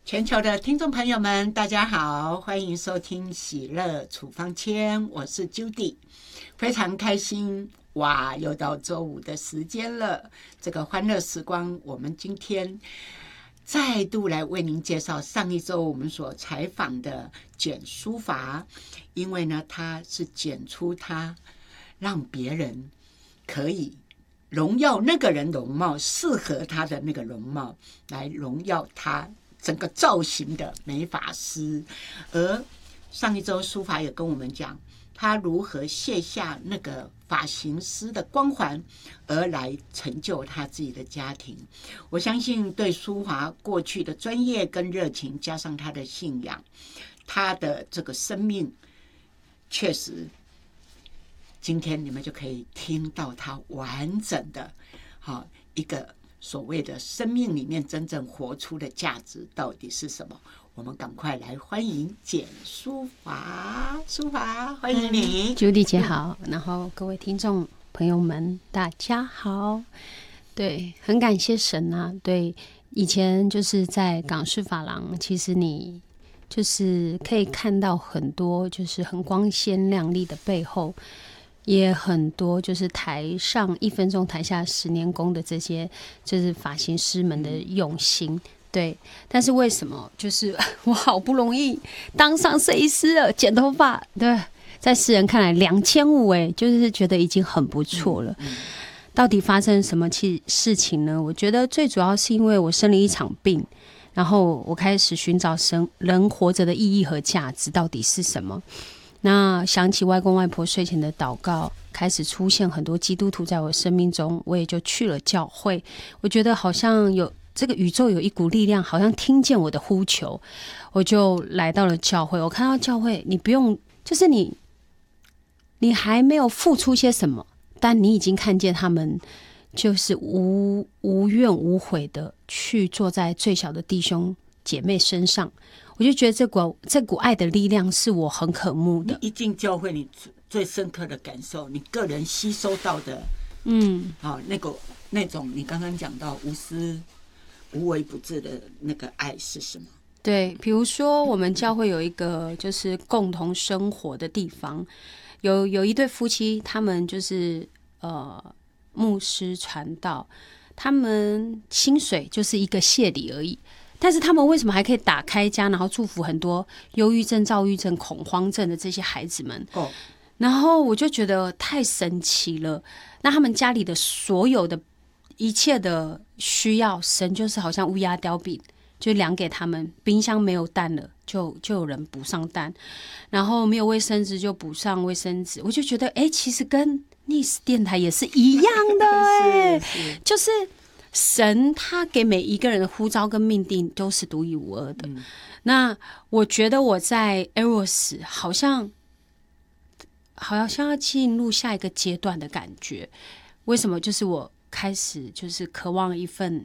全球的听众朋友们，大家好，欢迎收听喜乐处方签，我是 Judy， 非常开心哇，又到周五的时间了。这个欢乐时光，我们今天再度来为您介绍上一周我们所采访的简书法，因为呢，他是简出他让别人可以荣耀那个人容貌，适合他的那个容貌，来荣耀他整个造型的美发师。而上一周书法也跟我们讲，他如何卸下那个发型师的光环，而来成就他自己的家庭。我相信对书法过去的专业跟热情，加上他的信仰，他的这个生命，确实今天你们就可以听到他完整的一个所谓的生命里面真正活出的价值到底是什么。我们赶快来欢迎简书法，书法欢迎你。 Judy 姐好，然后各位听众朋友们大家好。对，很感谢神啊。对，以前就是在港式发廊，其实你就是可以看到很多就是很光鲜亮丽的背后，也很多就是台上1分钟台下10年功的这些就是发型师们的用心。对，但是为什么就是我好不容易当上设计师了，剪头发，对，在世人看来2500，就是觉得已经很不错了。到底发生什么事情呢？我觉得最主要是因为我生了一场病，然后我开始寻找人活着的意义和价值到底是什么。那想起外公外婆睡前的祷告，开始出现很多基督徒在我生命中，我也就去了教会。我觉得好像有这个宇宙有一股力量，好像听见我的呼求，我就来到了教会。我看到教会，你不用，就是你还没有付出些什么，但你已经看见他们就是无怨无悔的去坐在最小的弟兄姐妹身上。我就觉得这股爱的力量是我很渴慕的。 你一进教会，你最深刻的感受，你个人吸收到的，那种你刚刚讲到无私无微不至的那个爱是什么？ 对，比如说我们教会有一个就是共同生活的地方，有一对夫妻，他们就是牧师传道，他们薪水就是一个谢礼而已。但是他们为什么还可以打开家，然后祝福很多忧郁症、躁郁症、恐慌症的这些孩子们？然后我就觉得太神奇了。那他们家里的所有的一切的需要，神就是好像乌鸦叼饼，就量给他们。冰箱没有蛋了，就有人补上蛋，然后没有卫生纸就补上卫生纸。我就觉得，其实跟Nice 电台也是一样的，就是神他给每一个人的呼召跟命定都是独一无二的。那我觉得我在 Eros 好像要进入下一个阶段的感觉。为什么？就是我开始就是渴望一份，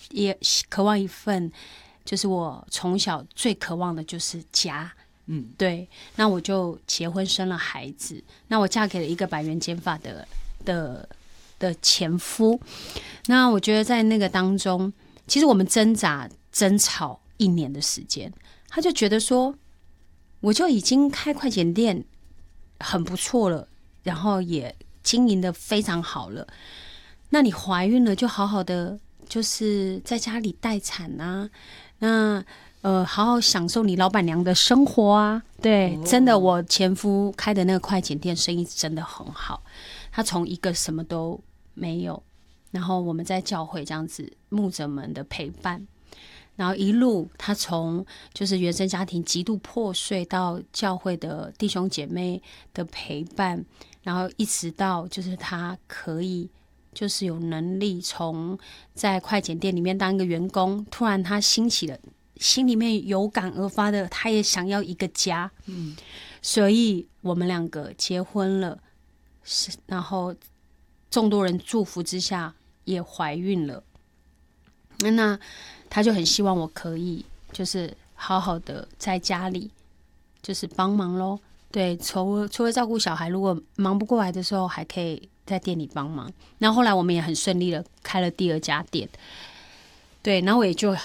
就是我从小最渴望的就是家。对。那我就结婚生了孩子，那我嫁给了一个百元剪发的前夫。那我觉得在那个当中，其实我们挣扎争吵1年的时间。他就觉得说，我就已经开快剪店很不错了，然后也经营的非常好了，那你怀孕了就好好的就是在家里待产啊，那好好享受你老板娘的生活啊。对，真的，我前夫开的那个快剪店生意真的很好，他从一个什么都没有，然后我们在教会这样子牧者们的陪伴，然后一路他从就是原生家庭极度破碎到教会的弟兄姐妹的陪伴，然后一直到就是他可以就是有能力从在快剪店里面当一个员工，突然他兴起了心里面有感而发的，他也想要一个家。所以我们2个结婚了，然后众多人祝福之下也怀孕了。那他就很希望我可以就是好好的在家里就是帮忙咯。对，除了照顾小孩，如果忙不过来的时候还可以在店里帮忙。然后后来我们也很顺利的开了第2家店。对，然后我也就